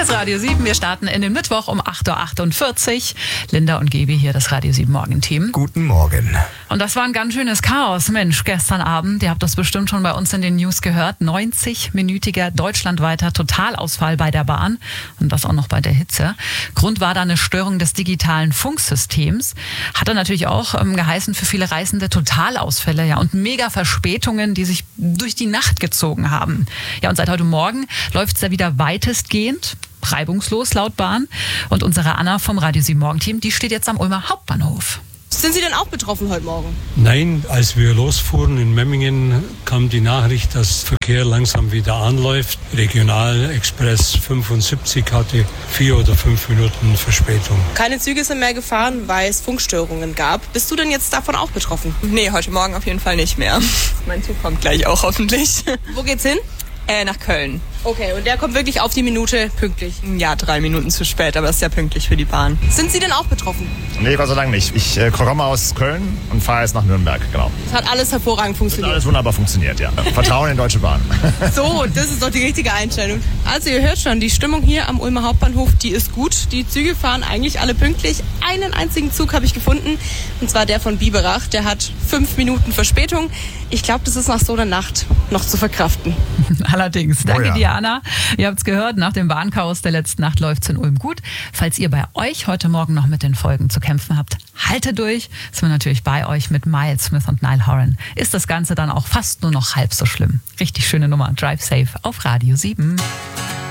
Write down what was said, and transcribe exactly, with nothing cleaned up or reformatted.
ist Radio sieben. Wir starten in den Mittwoch um acht Uhr achtundvierzig. Linda und Gebi hier, das Radio sieben Morgenteam. Guten Morgen. Und das war ein ganz schönes Chaos. Mensch, gestern Abend, ihr habt das bestimmt schon bei uns in den News gehört, neunzig-minütiger deutschlandweiter Totalausfall bei der Bahn. Und das auch noch bei der Hitze. Grund war da eine Störung des digitalen Funksystems. Hat dann natürlich auch ähm, geheißen für viele Reisende Totalausfälle, ja, und mega Verspätungen, die sich durch die Nacht gezogen haben. Ja, und seit heute Morgen läuft es ja wieder weitestgehend reibungslos laut Bahn. Und unsere Anna vom Radio sieben Morgenteam, die steht jetzt am Ulmer Hauptbahnhof. Sind Sie denn auch betroffen heute Morgen? Nein, als wir losfuhren in Memmingen, kam die Nachricht, dass Verkehr langsam wieder anläuft. Regionalexpress fünfundsiebzig hatte vier oder fünf Minuten Verspätung. Keine Züge sind mehr gefahren, weil es Funkstörungen gab. Bist du denn jetzt davon auch betroffen? Nee, heute Morgen auf jeden Fall nicht mehr. Mein Zug kommt gleich auch hoffentlich. Wo geht's hin? Äh, nach Köln. Okay, und der kommt wirklich auf die Minute pünktlich? Ja, drei Minuten zu spät, aber ist ja pünktlich für die Bahn. Sind Sie denn auch betroffen? Nee, Gott sei Dank nicht. Ich äh, komme aus Köln und fahre jetzt nach Nürnberg, genau. Es hat alles hervorragend Hat funktioniert. alles wunderbar funktioniert, ja. Vertrauen in Deutsche Bahn. So, das ist doch die richtige Einstellung. Also ihr hört schon, die Stimmung hier am Ulmer Hauptbahnhof, die ist gut. Die Züge fahren eigentlich alle pünktlich. Einen einzigen Zug habe ich gefunden, und zwar der von Biberach. Der hat fünf Minuten Verspätung. Ich glaube, das ist nach so einer Nacht noch zu verkraften. Allerdings. Danke, Oh ja. Diana. Ihr habt's gehört, nach dem Bahnchaos der letzten Nacht läuft's in Ulm gut. Falls ihr bei euch heute Morgen noch mit den Folgen zu kämpfen habt, haltet durch. Sind wir natürlich bei euch mit Miles Smith und Niall Horan. Ist das Ganze dann auch fast nur noch halb so schlimm. Richtig schöne Nummer. Drive Safe auf Radio sieben.